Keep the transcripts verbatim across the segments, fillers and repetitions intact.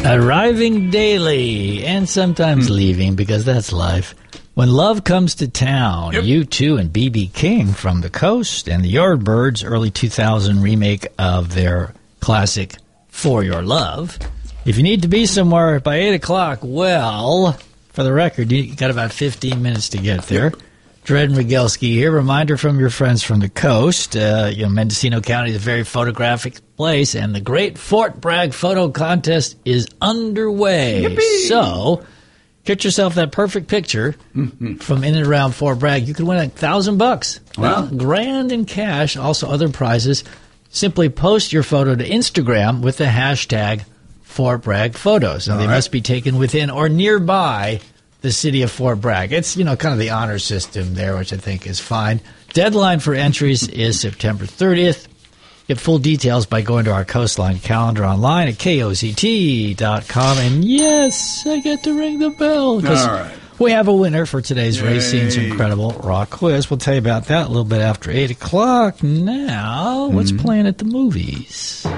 Arriving daily and sometimes leaving because that's life. When love comes to town, yep. U two and B B King from the Coast and the Yardbirds' early two thousand remake of their classic For Your Love. If you need to be somewhere by eight o'clock, well, for the record, you got about fifteen minutes to get there. Yep. Dred Miguelski here. Reminder from your friends from the Coast. Uh, you know, Mendocino County is a very photographic place, and the Great Fort Bragg Photo Contest is underway. Yippee! So, get yourself that perfect picture mm-hmm. from in and around Fort Bragg. You could win a thousand bucks. Wow. Grand in cash, also other prizes. Simply post your photo to Instagram with the hashtag Fort Bragg Photos. Now, All they right. must be taken within or nearby the city of Fort Bragg. It's, you know, kind of the honor system there, which I think is fine. Deadline for entries is September thirtieth. Get full details by going to our Coastline calendar online at K O Z T dot com. And yes, I get to ring the bell because right. we have a winner for today's Yay. Racing's Incredible Rock Quiz. We'll tell you about that a little bit after eight o'clock. Now, what's mm-hmm. playing at the movies?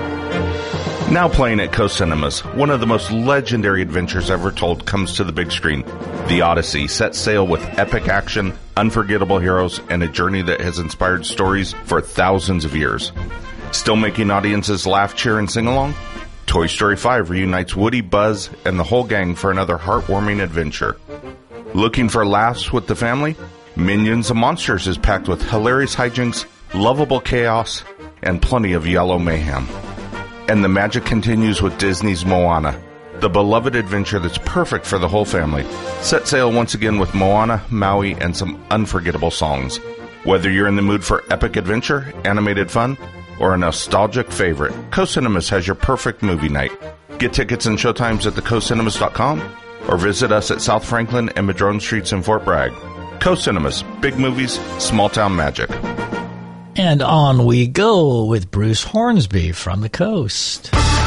Now playing at Coast Cinemas, one of the most legendary adventures ever told comes to the big screen. The Odyssey sets sail with epic action, unforgettable heroes, and a journey that has inspired stories for thousands of years. Still making audiences laugh, cheer, and sing along? Toy Story five reunites Woody, Buzz, and the whole gang for another heartwarming adventure. Looking for laughs with the family? Minions and Monsters is packed with hilarious hijinks, lovable chaos, and plenty of yellow mayhem. And the magic continues with Disney's Moana, the beloved adventure that's perfect for the whole family. Set sail once again with Moana, Maui, and some unforgettable songs. Whether you're in the mood for epic adventure, animated fun, or a nostalgic favorite, Coast Cinemas has your perfect movie night. Get tickets and showtimes at the coast cinemas dot com or visit us at South Franklin and Madrone Streets in Fort Bragg. Coast Cinemas, big movies, small town magic. And on we go with Bruce Hornsby from the Coast.